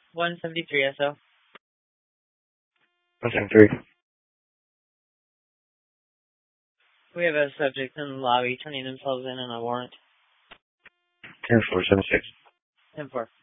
173 SO. 173. We have a subject in the lobby turning themselves in on a warrant. 10-4, 7-6. 10-4.